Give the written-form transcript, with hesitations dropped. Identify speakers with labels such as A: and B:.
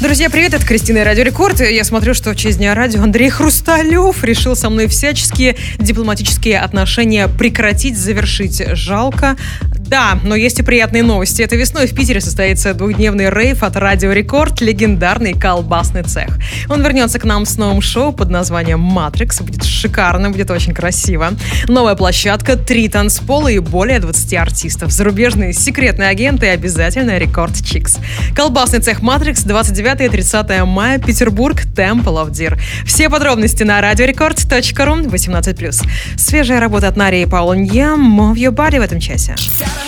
A: Друзья, привет, это Кристина и Радио Рекорд. Я смотрю, что в честь Дня радио Андрей Хрусталев решил со мной всяческие дипломатические отношения прекратить, завершить. Жалко. Да, но есть и приятные новости. Этой весной в Питере состоится двухдневный рейв от Радио Рекорд, легендарный колбасный цех. Он вернется к нам с новым шоу под названием «Матрикс». Будет шикарно, будет очень красиво. Новая площадка, 3 танцпола и более 20 артистов. Зарубежные секретные агенты и обязательно Рекорд Чикс. Колбасный цех «Матрикс», 29 и 30 мая, Петербург, Temple of Deer. Все подробности на radiorecord.ru, 18+. Свежая работа от Нари и Паула Нья, Move Your Body в этом часе.